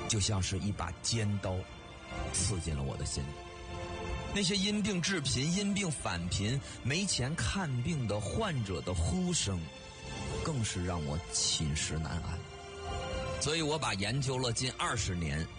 就像是一把尖刀刺进了我的心里。那些因病致贫、因病返贫、没钱看病的患者的呼声，更是让我寝食难安。所以我把研究了近20年